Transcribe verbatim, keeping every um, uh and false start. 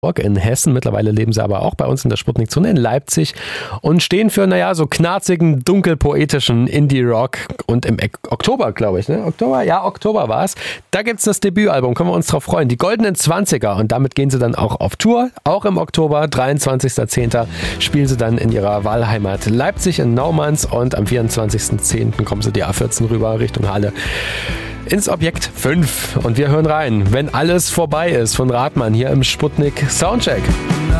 in Hessen. Mittlerweile leben sie aber auch bei uns in der Sputnik-Zone in Leipzig und stehen für, naja, so knarzigen, dunkelpoetischen Indie-Rock. Und im Oktober, glaube ich, ne? Oktober? Ja, Oktober war es. Da gibt es das Debütalbum, können wir uns drauf freuen. Die Goldenen Zwanziger. Und damit gehen sie dann auch auf Tour. Auch im Oktober, dreiundzwanzigster zehnter spielen sie dann in ihrer Wahlheimat Leipzig in Naumanns. Und am vierundzwanzigsten zehnten kommen sie die A vierzehn rüber Richtung Halle ins Objekt fünf. Und wir hören rein, wenn alles vorbei ist, von Rathmann hier im Sputnik Soundcheck.